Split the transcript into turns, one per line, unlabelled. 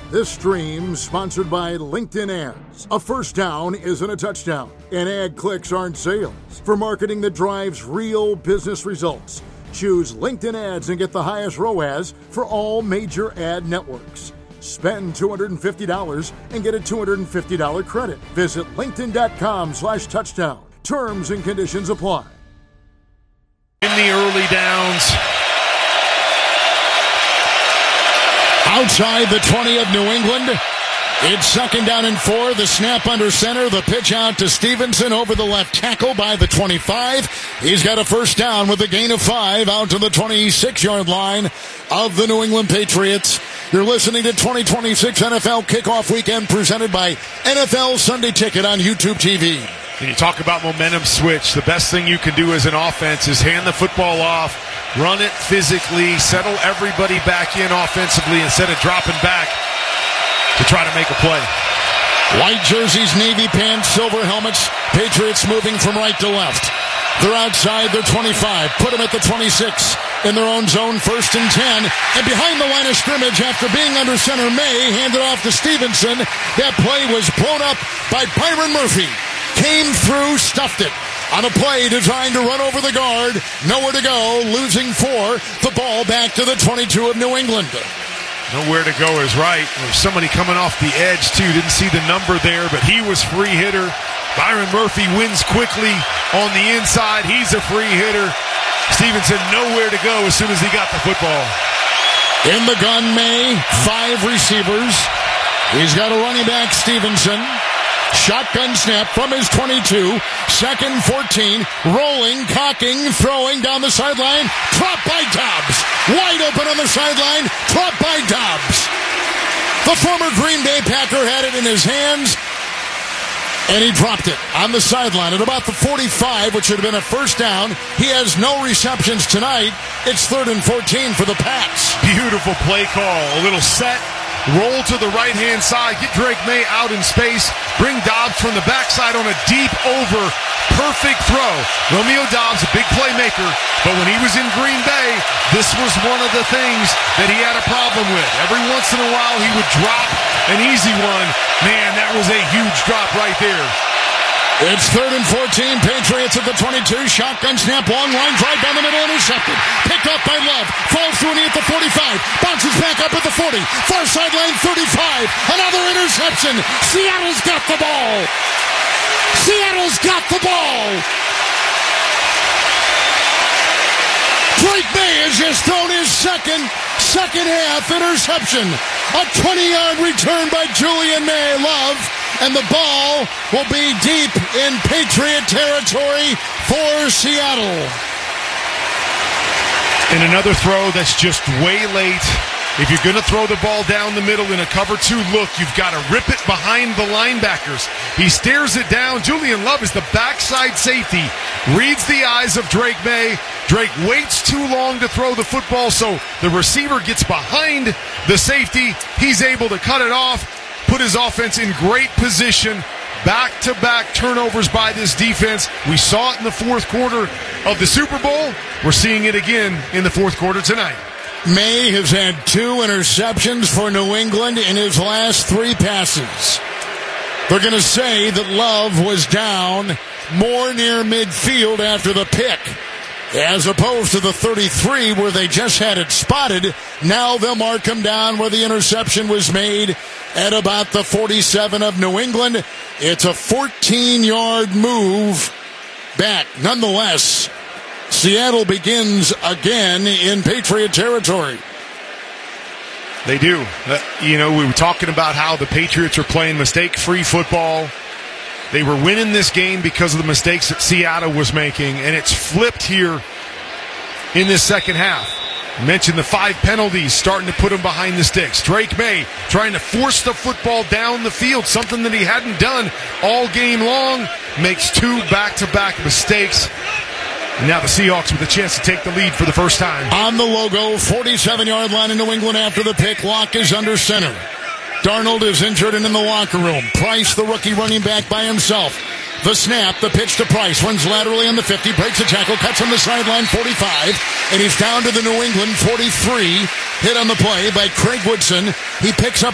This stream sponsored by LinkedIn Ads. A first down isn't a touchdown, and ad clicks aren't sales. For marketing that drives real business results, choose LinkedIn Ads and get the highest ROAS for all major ad networks. Spend $250 and get a $250 credit. Visit linkedin.com/touchdown. Terms and conditions apply.
In the early downs.
Outside the 20 of New England, it's second down and 4. The snap under center. The pitch out to Stevenson over the left tackle by the 25. He's got a first down with a gain of 5 out to the 26-yard line of the New England Patriots. You're listening to 2026 NFL Kickoff Weekend presented by NFL Sunday Ticket on YouTube TV.
When you talk about momentum switch, the best thing you can do as an offense is hand the football off, run it physically, settle everybody back in offensively instead of dropping back to try to make a play.
White jerseys, navy pants, silver helmets. Patriots moving from right to left. They're outside their 25. Put them at the 26 in their own zone, 1st and 10. And behind the line of scrimmage after being under center, May handed off to Stevenson. That play was blown up by Byron Murphy. Came through, stuffed it. On a play designed to run over the guard. Nowhere to go, losing 4. The ball back to the 22 of New England.
Nowhere to go is right. There's somebody coming off the edge, too. Didn't see the number there, but he was free hitter. Byron Murphy wins quickly on the inside. He's a free hitter. Stevenson nowhere to go as soon as he got the football.
In the gun, May, 5 receivers. He's got a running back, Stevenson. Shotgun snap from his 22. 2nd 14. Rolling, cocking, throwing down the sideline. Dropped by Dobbs. Wide open on the sideline. Dropped by Dobbs. The former Green Bay Packer had it in his hands, and he dropped it on the sideline at about the 45, which should have been a first down. He has no receptions tonight. It's 3rd and 14 for the Pats.
Beautiful play call. A little set. Roll to the right-hand side. Get Drake May out in space. Bring Dobbs from the backside on a deep over. Perfect throw. Romeo Dobbs, a big playmaker, but when he was in Green Bay, this was one of the things that he had a problem with. Every once in a while, he would drop an easy one. Man, that was a huge drop right there.
It's 3rd and 14. Patriots at the 22. Shotgun snap, long line drive down the middle, intercepted. Picked up by Love. Falls through a knee at the 45. Bounces back up at the 40. Far sideline 35. Another interception. Seattle's got the ball. Seattle's got the ball. Drake May has just thrown his second half interception. A 20-yard return by Julian May. Love. And the ball will be deep in Patriot territory for Seattle.
And another throw that's just way late. If you're going to throw the ball down the middle in a cover 2 look, you've got to rip it behind the linebackers. He stares it down. Julian Love is the backside safety. Reads the eyes of Drake May. Drake waits too long to throw the football, so the receiver gets behind the safety. He's able to cut it off. Put his offense in great position. Back-to-back turnovers by this defense. We saw it in the 4th quarter of the Super Bowl. We're seeing it again in the 4th quarter tonight.
May has had 2 interceptions for New England in his last 3 passes. They're going to say that Love was down more near midfield after the pick, as opposed to the 33 where they just had it spotted. Now they'll mark him down where the interception was made at about the 47 of New England. It's a 14-yard move back. Nonetheless, Seattle begins again in Patriot territory.
They do. We were talking about how the Patriots are playing mistake-free football. They were winning this game because of the mistakes that Seattle was making, and it's flipped here in this second half. I mentioned the 5 penalties starting to put him behind the sticks. Drake May trying to force the football down the field, something that he hadn't done all game long. Makes 2 back-to-back mistakes. And now the Seahawks with a chance to take the lead for the first time.
On the logo, 47-yard line in New England after the pick. Locke is under center. Darnold is injured and in the locker room. Price, the rookie running back by himself. The snap, the pitch to Price, runs laterally on the 50, breaks a tackle, cuts on the sideline, 45, and he's down to the New England 43. Hit on the play by Craig Woodson. He picks up